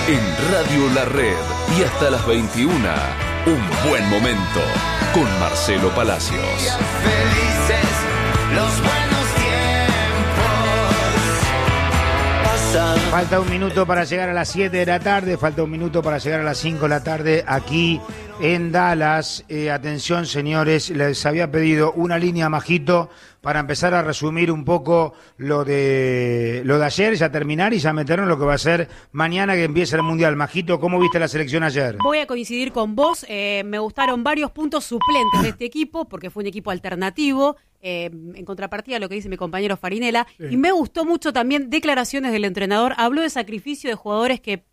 En Radio La Red y hasta las 21, un buen momento con Marcelo Palacios. Felices los buenos tiempos pasan. Falta un minuto para llegar a las 7 de la tarde, falta un minuto para llegar a las 5 de la tarde aquí en Dallas. Atención, señores, les había pedido una línea, Majito, para empezar a resumir un poco lo de ayer, ya terminar y ya meternos en lo que va a ser mañana que empieza el Mundial. Majito, ¿cómo viste la selección ayer? Voy a coincidir con vos, me gustaron varios puntos suplentes de este equipo, porque fue un equipo alternativo, en contrapartida a lo que dice mi compañero Farinella, sí. Y me gustó mucho también declaraciones del entrenador, habló de sacrificio de jugadores que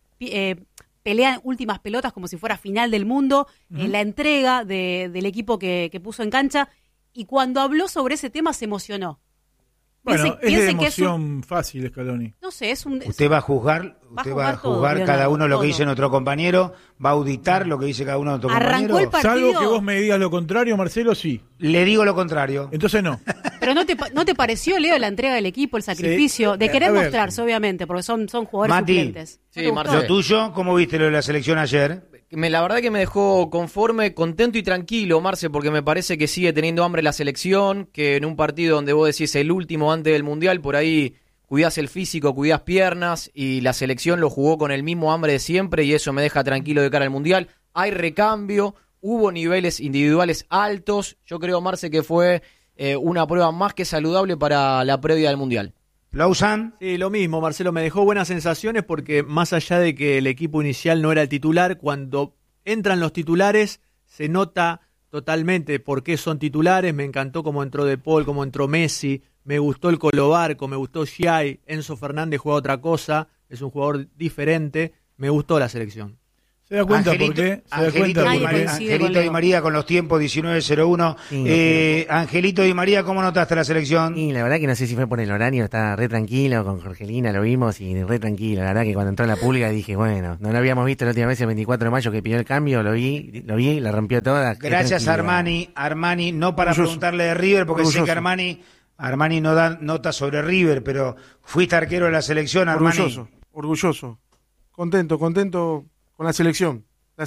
pelean últimas pelotas como si fuera final del mundo, la entrega del equipo que puso en cancha. Y cuando habló sobre ese tema se emocionó. Bueno, es de emoción fácil, Scaloni. No sé, es un... Usted va a juzgar, cada uno lo que dice nuestro compañero, va a auditar lo que dice cada uno de nuestros compañeros. El partido... Salvo que vos me digas lo contrario, Marcelo, sí. Le digo lo contrario. Entonces no. Pero ¿no te pareció, Leo, la entrega del equipo, el sacrificio? Sí. De querer mostrarse, obviamente, porque son jugadores Mati, suplentes. Sí, Marcelo. Lo tuyo, ¿cómo viste lo de la selección ayer? La verdad que me dejó conforme, contento y tranquilo, Marce, porque me parece que sigue teniendo hambre la selección, que en un partido donde vos decís el último antes del Mundial, por ahí cuidás el físico, cuidás piernas, y la selección lo jugó con el mismo hambre de siempre, y eso me deja tranquilo de cara al Mundial. Hay recambio, hubo niveles individuales altos, yo creo, Marce, que fue una prueba más que saludable para la previa del Mundial. ¿Lausanne? Sí, lo mismo, Marcelo, me dejó buenas sensaciones porque más allá de que el equipo inicial no era el titular, cuando entran los titulares se nota totalmente por qué son titulares. Me encantó cómo entró De Paul, cómo entró Messi, me gustó el Colobarco, me gustó Giai, Enzo Fernández juega otra cosa, es un jugador diferente, me gustó la selección. ¿Se da cuenta por qué? Angelito Di María con los tiempos 19:01. Sí, Angelito Di María, ¿cómo notaste la selección? Sí, la verdad que no sé si fue por el horario, estaba re tranquilo, con Jorgelina lo vimos y re tranquilo. La verdad que cuando entró en la pública dije, bueno, no lo habíamos visto la última vez el 24 de mayo que pidió el cambio, lo vi, la rompió toda. Gracias Armani, no para preguntarle de River, porque sé que Armani no da nota sobre River, pero fuiste arquero de la selección, Armani. Orgulloso. Contento con la selección.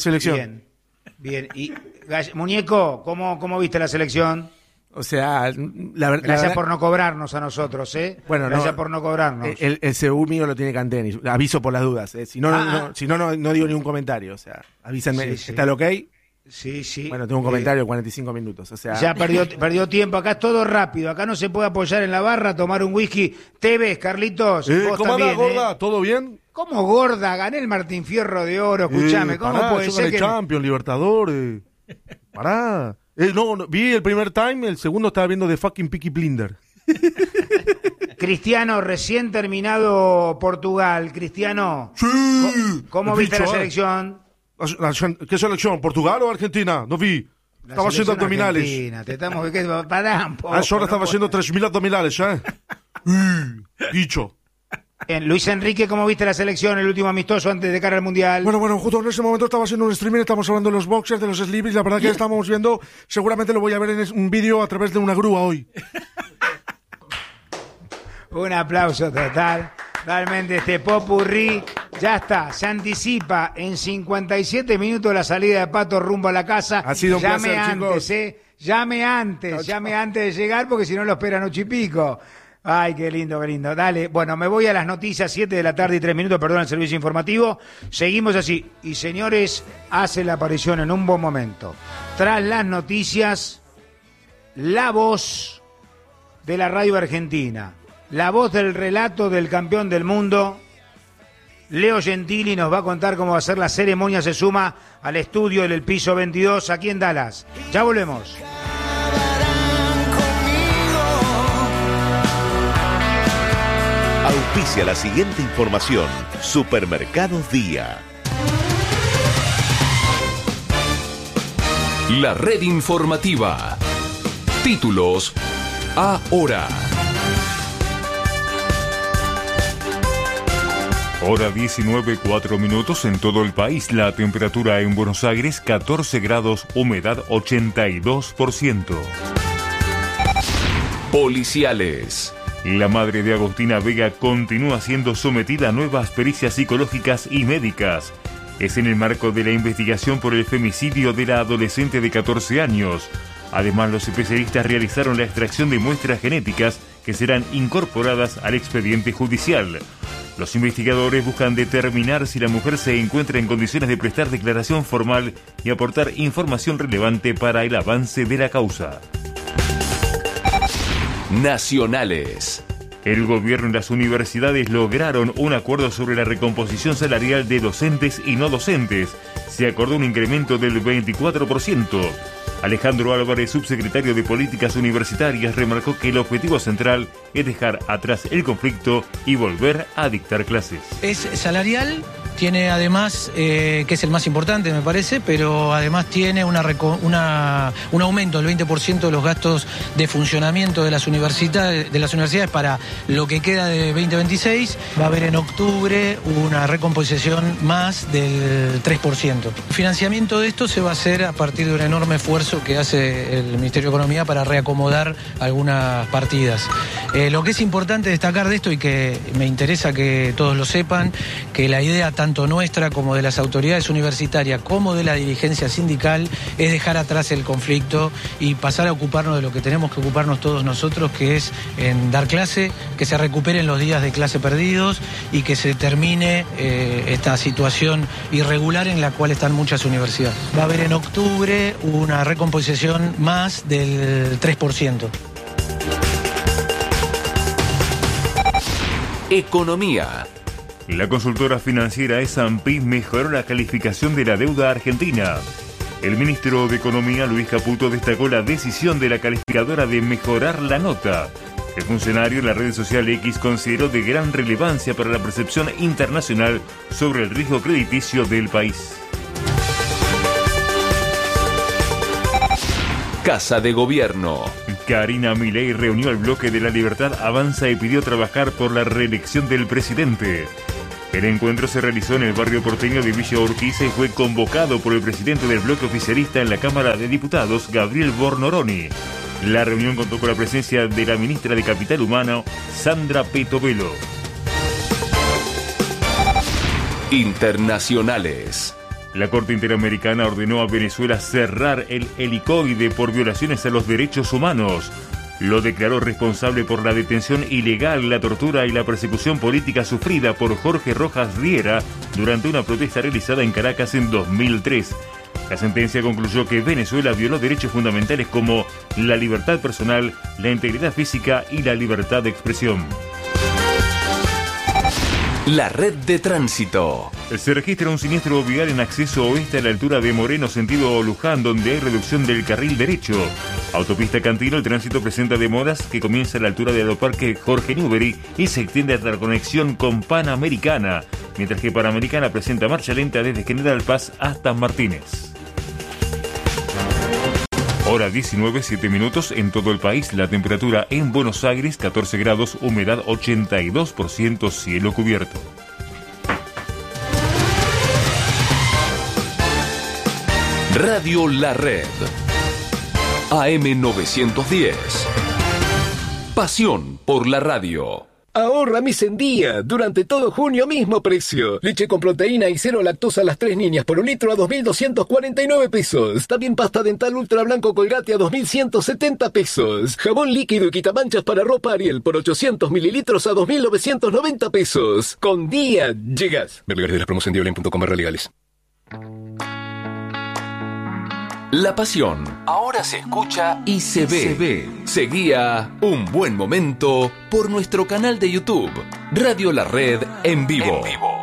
Bien. Y Muñeco, ¿cómo viste la selección? O sea, Gracias por no cobrarnos a nosotros, ¿eh? Bueno, Gracias por no cobrarnos. El CU mío lo tiene Canteni. Aviso por las dudas, ¿eh? Si no digo ningún comentario. O sea, avísenme. Sí. ¿Está el ok? Sí. Bueno, tengo un comentario de 45 minutos. O sea, ya perdió tiempo. Acá es todo rápido. Acá no se puede apoyar en la barra, tomar un whisky. ¿Te ves, Carlitos? Vos ¿Cómo también, anda, gorda? ¿Todo bien? ¿Cómo gorda? Gané el Martín Fierro de Oro. Escuchame, ¿cómo puede ser que... Champions, Libertadores. Pará. No, vi el primer time, el segundo estaba viendo The Fucking Peaky Blinder. Cristiano, recién terminado Portugal. Cristiano, Sí. ¿Cómo viste la selección? ¿Qué selección? ¿Portugal o Argentina? No vi. Estaba haciendo abdominales. Te estamos... Pará un poco, a esa hora estaba haciendo 3.000 abdominales, ¿eh? Dicho. Bien, Luis Enrique, ¿cómo viste la selección, el último amistoso antes de cara al Mundial? Bueno, justo en ese momento estaba haciendo un streaming, estamos hablando de los boxers, de los sleeves, la verdad que estamos viendo, seguramente lo voy a ver en un vídeo a través de una grúa hoy. Un aplauso total. Realmente este popurrí ya está, se anticipa en 57 minutos la salida de Pato rumbo a la casa. Ha sido un placer, antes, chicos. Llame antes de llegar porque si no lo esperan 8 y pico. Ay, qué lindo. Dale, bueno, me voy a las noticias, 7 de la tarde y 3 minutos, perdón, el servicio informativo. Seguimos así. Y señores, hace la aparición en un buen momento. Tras las noticias, la voz de la radio argentina, la voz del relato del campeón del mundo, Leo Gentili nos va a contar cómo va a ser la ceremonia. Se suma al estudio del piso 22 aquí en Dallas. Ya volvemos. Auspicia la siguiente información. Supermercados Día. La red informativa. Títulos ahora. Hora 19:04 en todo el país. La temperatura en Buenos Aires 14 grados, humedad 82%. Policiales. La madre de Agostina Vega continúa siendo sometida a nuevas pericias psicológicas y médicas. Es en el marco de la investigación por el femicidio de la adolescente de 14 años. Además, los especialistas realizaron la extracción de muestras genéticas que serán incorporadas al expediente judicial. Los investigadores buscan determinar si la mujer se encuentra en condiciones de prestar declaración formal y aportar información relevante para el avance de la causa. Nacionales. El gobierno y las universidades lograron un acuerdo sobre la recomposición salarial de docentes y no docentes. Se acordó un incremento del 24%. Alejandro Álvarez, subsecretario de Políticas Universitarias, remarcó que el objetivo central es dejar atrás el conflicto y volver a dictar clases. Es salarial, tiene además, que es el más importante me parece, pero además tiene un aumento del 20% de los gastos de funcionamiento de las universidades para lo que queda de 2026. Va a haber en octubre una recomposición más del 3%. El financiamiento de esto se va a hacer a partir de un enorme esfuerzo que hace el Ministerio de Economía para reacomodar algunas partidas. Lo que es importante destacar de esto y que me interesa que todos lo sepan, que la idea tanto nuestra como de las autoridades universitarias como de la dirigencia sindical es dejar atrás el conflicto y pasar a ocuparnos de lo que tenemos que ocuparnos todos nosotros, que es en dar clase, que se recuperen los días de clase perdidos y que se termine esta situación irregular en la cual están muchas universidades. Va a haber en octubre una recomposición más del 3%. Economía. La consultora financiera S&P mejoró la calificación de la deuda argentina. El ministro de Economía, Luis Caputo, destacó la decisión de la calificadora de mejorar la nota. El funcionario en la red social X consideró de gran relevancia para la percepción internacional sobre el riesgo crediticio del país. Casa de Gobierno. Karina Milei reunió al bloque de La Libertad Avanza y pidió trabajar por la reelección del presidente. El encuentro se realizó en el barrio porteño de Villa Urquiza y fue convocado por el presidente del bloque oficialista en la Cámara de Diputados, Gabriel Bornoroni. La reunión contó con la presencia de la ministra de Capital Humano, Sandra Petovelo. Internacionales. La Corte Interamericana ordenó a Venezuela cerrar el helicoide por violaciones a los derechos humanos. Lo declaró responsable por la detención ilegal, la tortura y la persecución política sufrida por Jorge Rojas Riera durante una protesta realizada en Caracas en 2003. La sentencia concluyó que Venezuela violó derechos fundamentales como la libertad personal, la integridad física y la libertad de expresión. La red de tránsito. Se registra un siniestro vial en acceso oeste a la altura de Moreno, sentido Luján, donde hay reducción del carril derecho. Autopista Cantino, el tránsito presenta demoras que comienza a la altura del Aeroparque Jorge Newbery y se extiende hasta la conexión con Panamericana, mientras que Panamericana presenta marcha lenta desde General Paz hasta Martínez. Hora 19, 7 minutos en todo el país. La temperatura en Buenos Aires, 14 grados, humedad 82%, cielo cubierto. Radio La Red. AM 910. Pasión por la radio. Ahorra mes en día. Durante todo junio, mismo precio. Leche con proteína y cero lactosa a las 3 niñas por un litro a 2.249 pesos. También pasta dental ultra blanco Colgate a 2.170 pesos. Jabón líquido y quitamanchas para ropa Ariel por 800 mililitros a 2.990 pesos. Con día llegas. Ver lugares de las promos en diolen.com/legales. La pasión ahora se escucha y se ve. Seguía Un Buen Momento por nuestro canal de YouTube, Radio La Red en vivo.